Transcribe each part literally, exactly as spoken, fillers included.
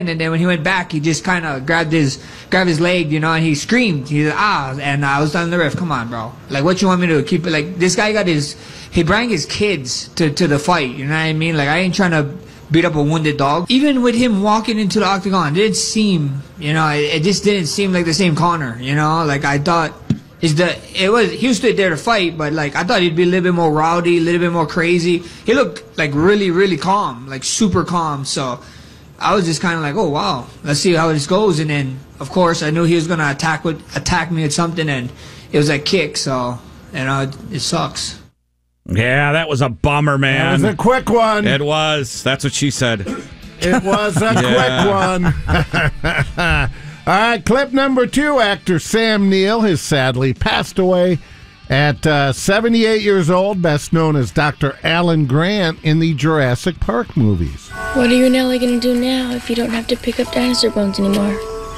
And then when he went back, he just kind of grabbed his grabbed his leg, you know, and he screamed. He said, ah, and I was telling the ref, come on, bro. Like, what you want me to do? Keep it like this guy got his, he brought his kids to, to the fight, you know what I mean? Like, I ain't trying to beat up a wounded dog. Even with him walking into the octagon, it didn't seem, you know, it, it just didn't seem like the same Conor, you know? Like, I thought, is the it was he was stood there to fight, but like I thought he'd be a little bit more rowdy, a little bit more crazy. He looked like really, really calm, like super calm. So I was just kind of like, oh wow, let's see how this goes. And then of course I knew he was gonna attack with attack me with something, and it was a kick. So you know it, it sucks. Yeah, that was a bummer, man. That was a quick one. It was. That's what she said. It was a quick one. All right, clip number two. Actor Sam Neill has sadly passed away at uh, seventy-eight years old, best known as Doctor Alan Grant in the Jurassic Park movies. What are you and Ellie going to do now if you don't have to pick up dinosaur bones anymore?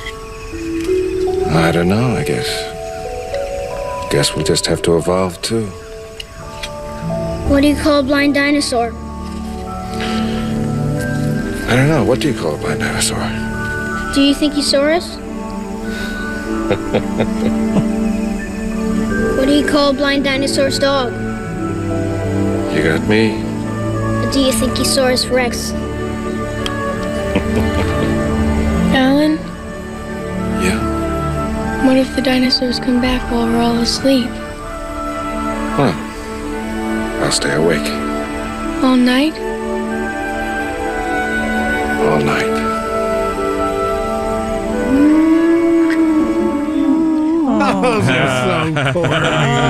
I don't know, I guess. Guess we'll just have to evolve, too. What do you call a blind dinosaur? I don't know. What do you call a blind dinosaur? Do you think he saw us? What do you call a blind dinosaur's dog? You got me. Do you think he saw us, Rex? Alan? Yeah? What if the dinosaurs come back while we're all asleep? Well, I'll stay awake. All night? All night. Those are so corny.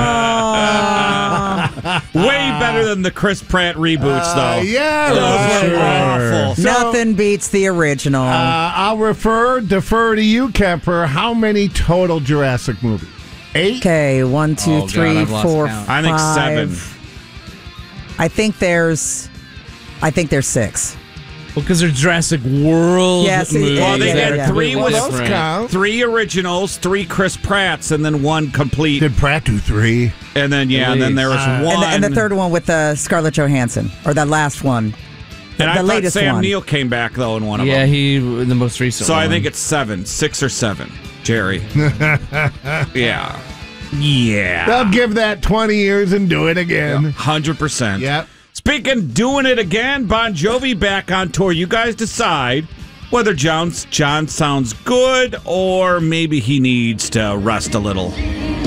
Way better than the Chris Pratt reboots, though. Uh, yeah, Those were awful. So, Nothing beats the original. Uh, I'll refer, defer to you, Kemper. How many total Jurassic movies? Eight? Okay, one, two, Oh, God, three, I've lost four, count. I think five. seven. I think there's, I think there's six. Well, because they're Jurassic World Yes, movies. Well, they Yeah, had yeah. three Well, with those different. count. three originals, three Chris Pratts, and then one complete. Did Pratt do three? And then yeah, and then there was Uh, one. And the, and the third one with uh, Scarlett Johansson, or that last one. And I the thought latest Sam one. Neill came back though in one of Yeah, them. he the most recent So one. I think it's seven, six or seven, Jerry. yeah, yeah, They'll give that twenty years and do it again. hundred percent. Yep. Speaking, doing it again. Bon Jovi back on tour. You guys decide whether John John sounds good or maybe he needs to rest a little.